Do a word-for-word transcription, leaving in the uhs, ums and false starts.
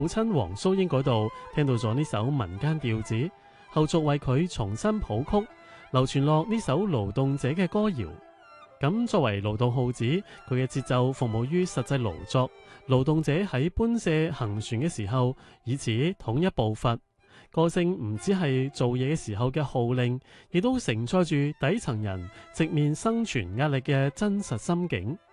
母親黃蘇英嗰度聽到咗呢首民間調子，後續為佢重新譜曲，流傳落呢首勞動者嘅歌謠。咁作為勞動號子，佢嘅節奏服務於實際勞作，勞動者喺搬卸行船嘅時候，以此統一步伐。歌聲唔只係做嘢嘅時候嘅號令，亦都承載住底層人直面生存壓力嘅真實心境。